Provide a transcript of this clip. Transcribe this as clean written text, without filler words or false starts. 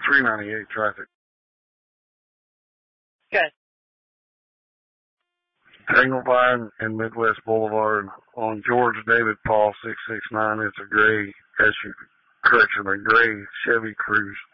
398 traffic. Good. Tanglevine and Midwest Boulevard on George David Paul 669. It's a gray Chevy Cruze.